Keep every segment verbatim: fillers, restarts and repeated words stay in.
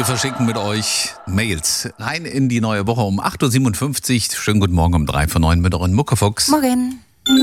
Wir verschicken mit euch Mails rein in die neue Woche um acht Uhr siebenundfünfzig. Schönen guten Morgen um drei vor neun mit euren Muckefuchs. Morgen.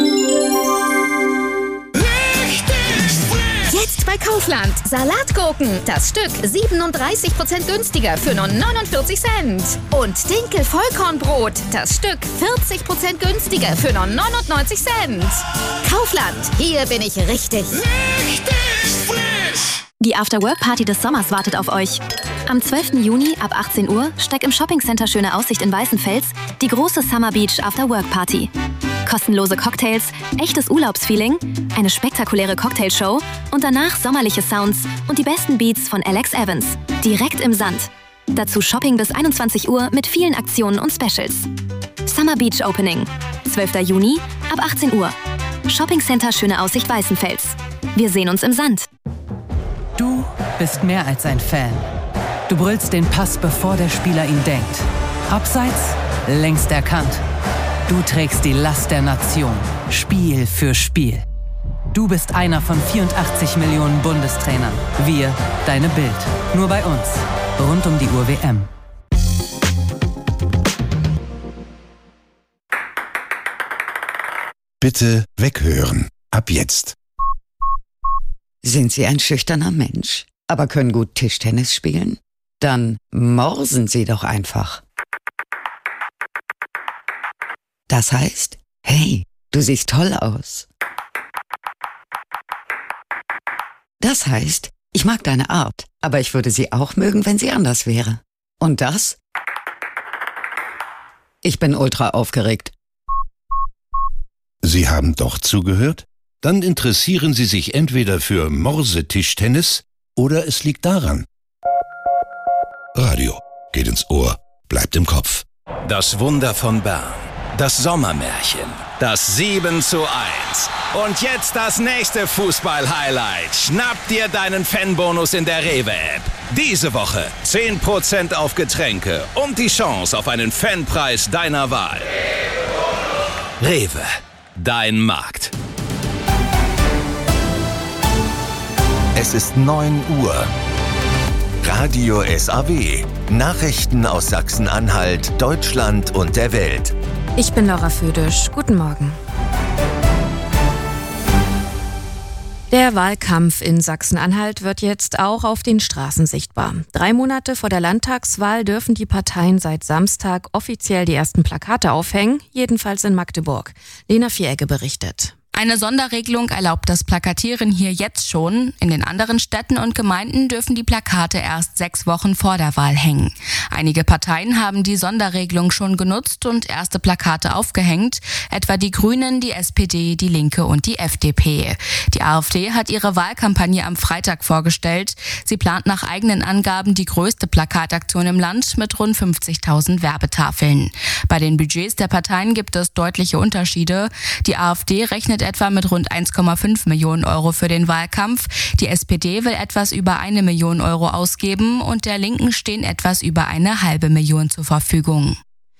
Jetzt bei Kaufland. Salatgurken. Das Stück siebenunddreißig Prozent günstiger für nur neunundvierzig Cent. Und Dinkel-Vollkornbrot. Das Stück vierzig Prozent günstiger für nur neunundneunzig Cent. Kaufland. Hier bin ich richtig. Richtig frisch. Die After-Work-Party des Sommers wartet auf euch. Am zwölften Juni ab achtzehn Uhr steckt im Shoppingcenter Schöne Aussicht in Weißenfels die große Summer Beach After-Work-Party. Kostenlose Cocktails, echtes Urlaubsfeeling, eine spektakuläre Cocktailshow und danach sommerliche Sounds und die besten Beats von Alex Evans. Direkt im Sand. Dazu Shopping bis einundzwanzig Uhr mit vielen Aktionen und Specials. Summer Beach Opening. zwölften Juni ab achtzehn Uhr. Shoppingcenter Schöne Aussicht Weißenfels. Wir sehen uns im Sand. Du bist mehr als ein Fan. Du brüllst den Pass, bevor der Spieler ihn denkt. Abseits, längst erkannt. Du trägst die Last der Nation, Spiel für Spiel. Du bist einer von vierundachtzig Millionen Bundestrainern. Wir, deine Bild. Nur bei uns. Rund um die Uhr W M. Bitte weghören. Ab jetzt. Sind Sie ein schüchterner Mensch, aber können gut Tischtennis spielen? Dann morsen Sie doch einfach. Das heißt, hey, du siehst toll aus. Das heißt, ich mag deine Art, aber ich würde sie auch mögen, wenn sie anders wäre. Und das? Ich bin ultra aufgeregt. Sie haben doch zugehört? Dann interessieren Sie sich entweder für Morsetischtennis oder es liegt daran. Radio geht ins Ohr, bleibt im Kopf. Das Wunder von Bern. Das Sommermärchen. Das sieben zu eins. Und jetzt das nächste Fußball-Highlight. Schnapp dir deinen Fanbonus in der Rewe-App. Diese Woche zehn Prozent auf Getränke und die Chance auf einen Fanpreis deiner Wahl. Rewe, dein Markt. Es ist neun Uhr. Radio S A W. Nachrichten aus Sachsen-Anhalt, Deutschland und der Welt. Ich bin Laura Födisch. Guten Morgen. Der Wahlkampf in Sachsen-Anhalt wird jetzt auch auf den Straßen sichtbar. Drei Monate vor der Landtagswahl dürfen die Parteien seit Samstag offiziell die ersten Plakate aufhängen, jedenfalls in Magdeburg. Lena Vieregge berichtet. Eine Sonderregelung erlaubt das Plakatieren hier jetzt schon. In den anderen Städten und Gemeinden dürfen die Plakate erst sechs Wochen vor der Wahl hängen. Einige Parteien haben die Sonderregelung schon genutzt und erste Plakate aufgehängt, etwa die Grünen, die S P D, die Linke und die F D P. Die AfD hat ihre Wahlkampagne am Freitag vorgestellt. Sie plant nach eigenen Angaben die größte Plakataktion im Land mit rund fünfzigtausend Werbetafeln. Bei den Budgets der Parteien gibt es deutliche Unterschiede. Die AfD rechnet etwa mit rund eins Komma fünf Millionen Euro für den Wahlkampf. Die S P D will etwas über eine Million Euro ausgeben und der Linken stehen etwas über eine halbe Million zur Verfügung.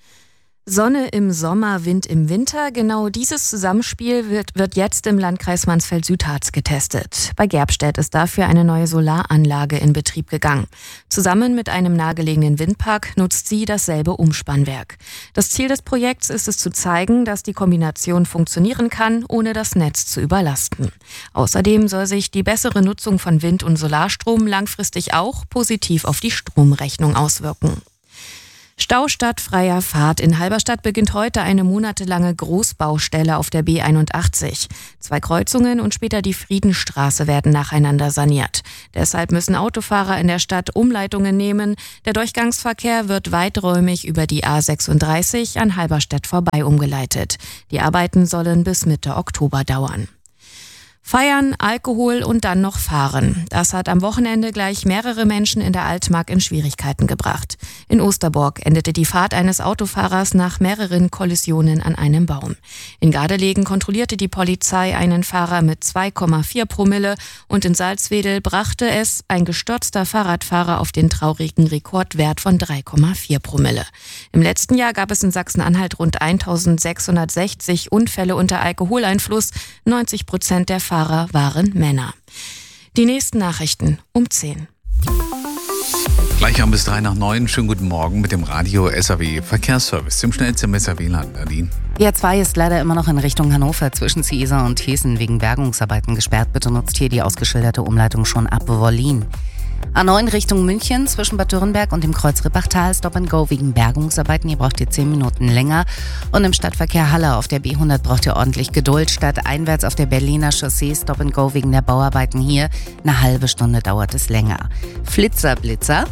Sonne im Sommer, Wind im Winter. Genau dieses Zusammenspiel wird, wird jetzt im Landkreis Mansfeld-Südharz getestet. Bei Gerbstedt ist dafür eine neue Solaranlage in Betrieb gegangen. Zusammen mit einem nahegelegenen Windpark nutzt sie dasselbe Umspannwerk. Das Ziel des Projekts ist es zu zeigen, dass die Kombination funktionieren kann, ohne das Netz zu überlasten. Außerdem soll sich die bessere Nutzung von Wind- und Solarstrom langfristig auch positiv auf die Stromrechnung auswirken. Stau statt freier Fahrt. In Halberstadt beginnt heute eine monatelange Großbaustelle auf der B einundachtzig. Zwei Kreuzungen und später die Friedenstraße werden nacheinander saniert. Deshalb müssen Autofahrer in der Stadt Umleitungen nehmen. Der Durchgangsverkehr wird weiträumig über die A sechsunddreißig an Halberstadt vorbei umgeleitet. Die Arbeiten sollen bis Mitte Oktober dauern. Feiern, Alkohol und dann noch fahren. Das hat am Wochenende gleich mehrere Menschen in der Altmark in Schwierigkeiten gebracht. In Osterburg endete die Fahrt eines Autofahrers nach mehreren Kollisionen an einem Baum. In Gardelegen kontrollierte die Polizei einen Fahrer mit zwei Komma vier Promille und in Salzwedel brachte es ein gestürzter Fahrradfahrer auf den traurigen Rekordwert von drei Komma vier Promille. Im letzten Jahr gab es in Sachsen-Anhalt rund eintausendsechshundertsechzig Unfälle unter Alkoholeinfluss. neunzig Prozent der Fahrer waren Männer. Die nächsten Nachrichten um zehn. Gleich haben bis drei nach neun. Schönen guten Morgen mit dem Radio S A W Verkehrsservice, dem schnellsten S A W-Land Berlin. Die A zwei ist leider immer noch in Richtung Hannover zwischen Ziesar und Hessen wegen Bergungsarbeiten gesperrt. Bitte nutzt hier die ausgeschilderte Umleitung schon ab Wollin. A neun Richtung München zwischen Bad Dürrenberg und dem Kreuz Rippachtal Stop and Go wegen Bergungsarbeiten. Hier braucht ihr zehn Minuten länger. Und im Stadtverkehr Halle auf der B hundert braucht ihr ordentlich Geduld. Stadteinwärts auf der Berliner Chaussee Stop and Go wegen der Bauarbeiten hier. Eine halbe Stunde dauert es länger. Flitzer, Blitzer.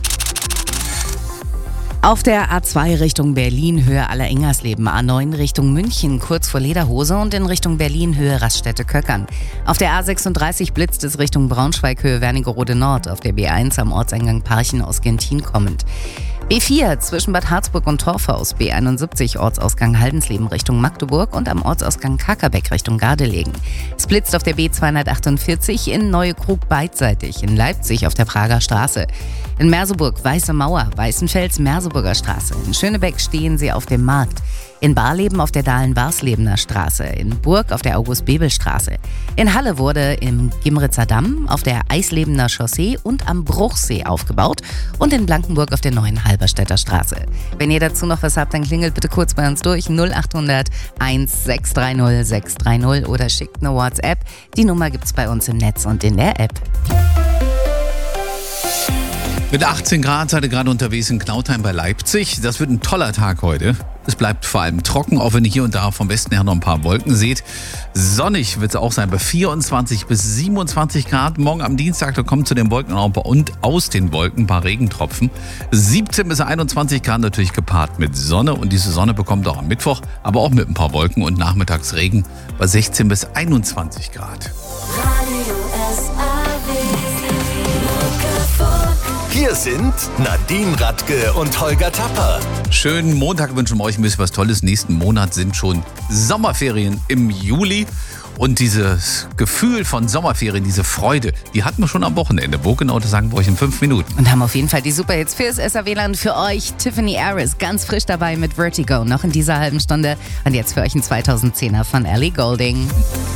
Auf der A zwei Richtung Berlin, Höhe Allerengersleben, A neun Richtung München, kurz vor Lederhose und in Richtung Berlin, Höhe Raststätte Köckern. Auf der A sechsunddreißig blitzt es Richtung Braunschweig, Höhe Wernigerode Nord, auf der B eins am Ortseingang Parchen aus Gentin kommend. B vier zwischen Bad Harzburg und Torfhaus, B einundsiebzig Ortsausgang Haldensleben Richtung Magdeburg und am Ortsausgang Kakerbeck Richtung Gardelegen. Es blitzt auf der B zweihundertachtundvierzig in Neuekrug beidseitig, in Leipzig auf der Prager Straße. In Merseburg Weiße Mauer, Weißenfels Merseburger Straße. In Schönebeck stehen sie auf dem Markt. In Barleben auf der Dahlen-Barslebener Straße, in Burg auf der August-Bebel-Straße. In Halle wurde im Gimritzer Damm auf der Eislebener Chaussee und am Bruchsee aufgebaut und in Blankenburg auf der neuen Halberstädter Straße. Wenn ihr dazu noch was habt, dann klingelt bitte kurz bei uns durch null achthundert eins sechs drei null sechs drei null oder schickt eine WhatsApp. Die Nummer gibt's bei uns im Netz und in der App. Mit achtzehn Grad seid ihr gerade unterwegs in Knautheim bei Leipzig. Das wird ein toller Tag heute. Es bleibt vor allem trocken, auch wenn ihr hier und da vom Westen her noch ein paar Wolken seht. Sonnig wird es auch sein bei vierundzwanzig bis siebenundzwanzig Grad. Morgen am Dienstag, da kommen zu den Wolken und aus den Wolken ein paar Regentropfen. siebzehn bis einundzwanzig Grad natürlich gepaart mit Sonne. Und diese Sonne bekommt auch am Mittwoch, aber auch mit ein paar Wolken und nachmittags Regen bei sechzehn bis einundzwanzig Grad. Hier sind Nadine Radke und Holger Tapper. Schönen Montag wünschen wir euch ein bisschen was Tolles. Nächsten Monat sind schon Sommerferien im Juli. Und dieses Gefühl von Sommerferien, diese Freude, die hatten wir schon am Wochenende. Wo genau, das sagen wir euch in fünf Minuten. Und haben auf jeden Fall die Superhits fürs S A W-Land für euch. Tiffany Harris, ganz frisch dabei mit Vertigo, noch in dieser halben Stunde. Und jetzt für euch ein zweitausendzehner von Ellie Goulding.